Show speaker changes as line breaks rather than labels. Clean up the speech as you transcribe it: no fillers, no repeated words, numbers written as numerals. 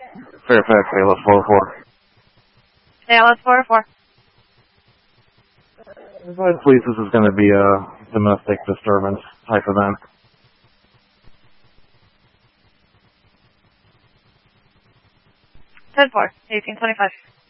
Fairfax, ALS 404.
ALS 404.
Advise police this is going to be a domestic disturbance type event.
10-4, 1825.